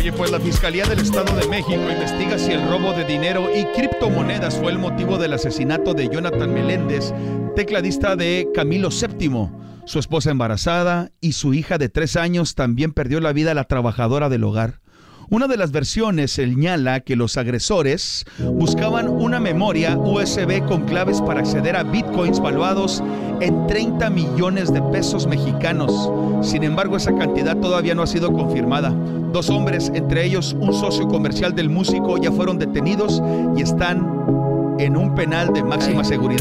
Oye, pues la Fiscalía del Estado de México investiga si el robo de dinero y criptomonedas fue el motivo del asesinato de Jonathan Meléndez, tecladista de Camilo VII. Su esposa embarazada y su hija de 3 años también perdió la vida la trabajadora del hogar. Una de las versiones señala que los agresores buscaban una memoria USB con claves para acceder a bitcoins valuados en 30 millones de pesos mexicanos. Sin embargo, esa cantidad todavía no ha sido confirmada. 2 hombres, entre ellos un socio comercial del músico, ya fueron detenidos y están en un penal de máxima seguridad.